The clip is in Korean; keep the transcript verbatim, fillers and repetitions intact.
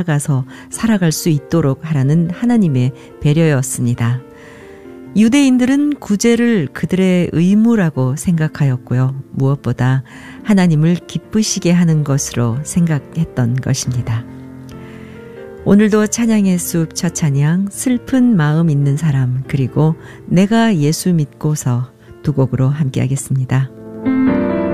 나아가서 살아갈 수 있도록 하라는 하나님의 배려였습니다. 유대인들은 구제를 그들의 의무라고 생각하였고요. 무엇보다 하나님을 기쁘시게 하는 것으로 생각했던 것입니다. 오늘도 찬양의 숲 첫 찬양, 슬픈 마음 있는 사람, 그리고 내가 예수 믿고서 두 곡으로 함께하겠습니다.